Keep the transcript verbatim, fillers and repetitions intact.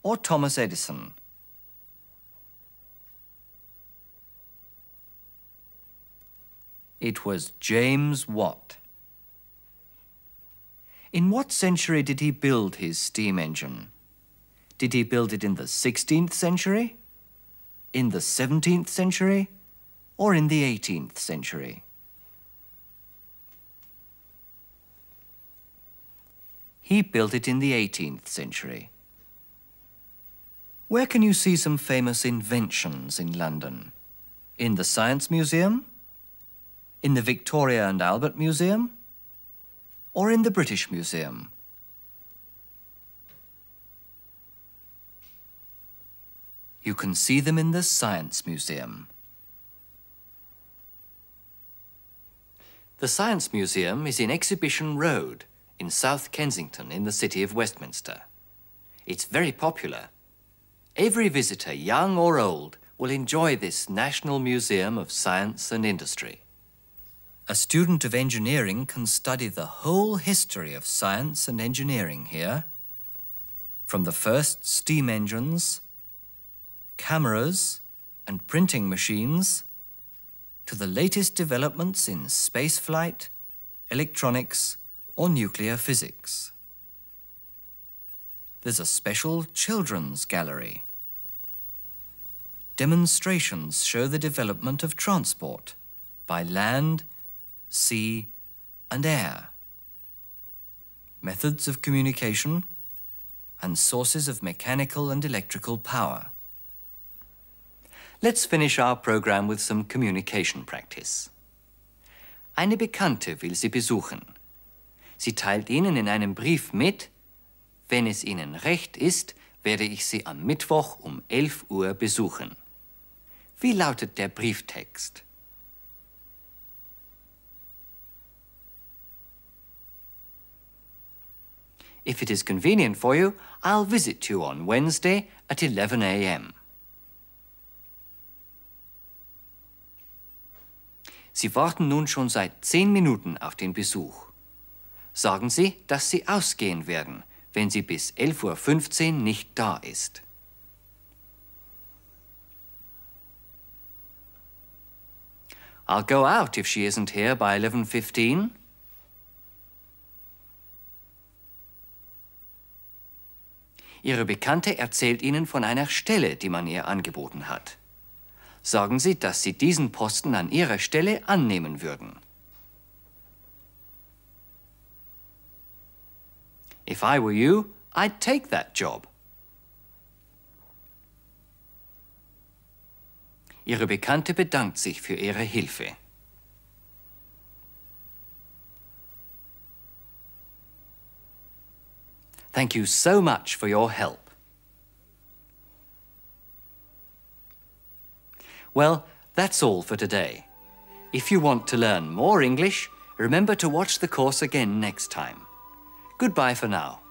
or Thomas Edison? It was James Watt. In what century did he build his steam engine? Did he build it in the sixteenth century, in the seventeenth century, or in the eighteenth century? He built it in the eighteenth century. Where can you see some famous inventions in London? In the Science Museum? In the Victoria and Albert Museum? Or in the British Museum? You can see them in the Science Museum. The Science Museum is in Exhibition Road in South Kensington in the city of Westminster. It's very popular. Every visitor, young or old, will enjoy this National Museum of Science and Industry. A student of engineering can study the whole history of science and engineering here, from the first steam engines, cameras and printing machines, to the latest developments in spaceflight, electronics, or nuclear physics. There's a special children's gallery. Demonstrations show the development of transport by land, sea, and air, methods of communication, and sources of mechanical and electrical power. Let's finish our program with some communication practice. Eine Bekannte will Sie besuchen. Sie teilt Ihnen in einem Brief mit: Wenn es Ihnen recht ist, werde ich Sie am Mittwoch um elf Uhr besuchen. Wie lautet der Brieftext? If it is convenient for you, I'll visit you on Wednesday at eleven a m Sie warten nun schon seit zehn Minuten auf den Besuch. Sagen Sie, dass Sie ausgehen werden, wenn sie bis elf Uhr fünfzehn nicht da ist. I'll go out if she isn't here by eleven fifteen. Ihre Bekannte erzählt Ihnen von einer Stelle, die man ihr angeboten hat. Sagen Sie, dass Sie diesen Posten an Ihrer Stelle annehmen würden. If I were you, I'd take that job. Ihre Bekannte bedankt sich für Ihre Hilfe. Thank you so much for your help. Well, that's all for today. If you want to learn more English, remember to watch the course again next time. Goodbye for now.